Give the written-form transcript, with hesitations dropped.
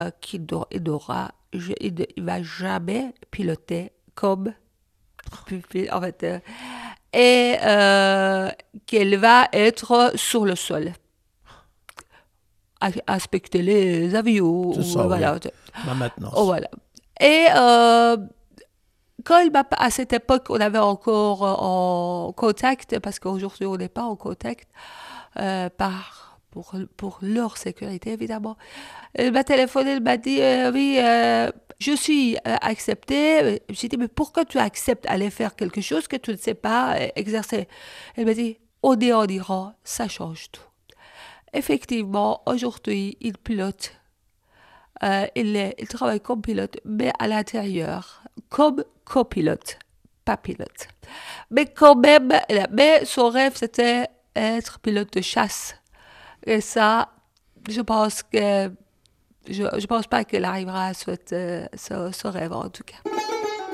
il va jamais piloter comme en fait, et qu'elle va être sur le sol, à inspecter les avions, C'est ou ça, oui. voilà. La Oh, maintenance. voilà. Et quand à cette époque, on avait encore en contact, parce qu'aujourd'hui on n'est pas en contact, pour leur sécurité évidemment. Elle m'a téléphoné, elle m'a dit oui, je suis acceptée. J'ai dit mais pourquoi tu acceptes aller faire quelque chose que tu ne sais pas exercer? Elle m'a dit on est en Iran, ça change tout. Effectivement, aujourd'hui, il pilote. Il travaille comme pilote, mais à l'intérieur, comme copilote, pas pilote. Mais quand même, mais son rêve, c'était être pilote de chasse. Et ça, je pense que je pense pas qu'elle arrivera à ce rêve, en tout cas.